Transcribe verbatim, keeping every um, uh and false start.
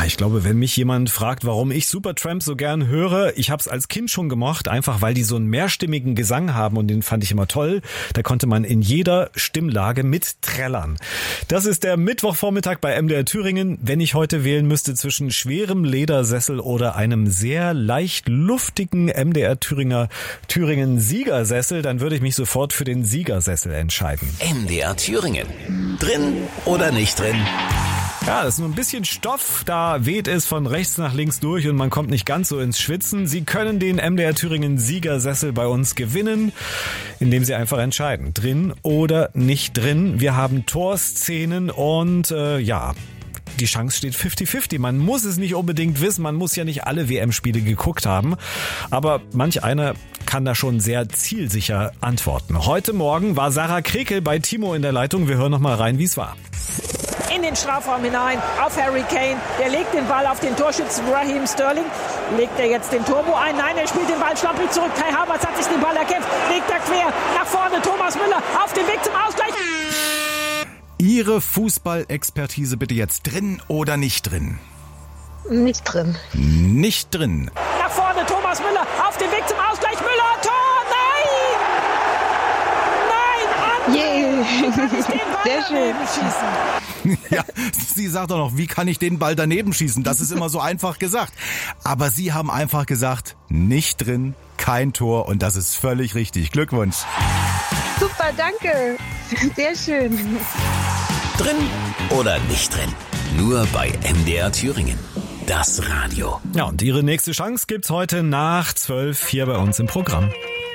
ich glaube, wenn mich jemand fragt, warum ich Supertramp so gern höre, ich habe es als Kind schon gemocht, einfach weil die so einen mehrstimmigen Gesang haben und den fand ich immer toll. Da konnte man in jeder Stimmlage mitträllern. Das ist der Mittwochvormittag bei M D R Thüringen. Wenn ich heute wählen müsste zwischen schwerem Ledersessel oder einem sehr leicht luftigen M D R Thüringer Thüringen Siegersessel, dann würde ich mich sofort für den Siegersessel entscheiden. M D R Thüringen. Drin oder nicht drin? Ja, das ist nur ein bisschen Stoff, da weht es von rechts nach links durch und man kommt nicht ganz so ins Schwitzen. Sie können den M D R Thüringen Siegersessel bei uns gewinnen, indem Sie einfach entscheiden, drin oder nicht drin. Wir haben Torszenen und äh, ja, die Chance steht fünfzig fünfzig. Man muss es nicht unbedingt wissen, man muss ja nicht alle W M-Spiele geguckt haben, aber manch einer kann da schon sehr zielsicher antworten. Heute Morgen war Sarah Krekel bei Timo in der Leitung. Wir hören noch mal rein, wie es war. In den Strafraum hinein auf Harry Kane. Der legt den Ball auf den Torschützen Raheem Sterling. Legt er jetzt den Turbo ein? Nein, er spielt den Ball schlampig zurück. Kai Havertz hat sich den Ball erkämpft. Legt er quer nach vorne. Thomas Müller auf dem Weg zum Ausgleich. Ihre Fußballexpertise bitte jetzt drin oder nicht drin? Nicht drin. Nicht drin. Nach vorne Thomas Müller auf dem Weg zum Ausgleich. Müller, Tor, nein! Nein, André! Yeah. Kann ich den Ball Sehr schön. daneben schießen? Ja, sie sagt doch noch, wie kann ich den Ball daneben schießen? Das ist immer so einfach gesagt. Aber Sie haben einfach gesagt, nicht drin, kein Tor und das ist völlig richtig. Glückwunsch. Super, danke. Sehr schön. Drin oder nicht drin? Nur bei M D R Thüringen. Das Radio. Ja, und Ihre nächste Chance gibt's heute nach zwölf hier bei uns im Programm.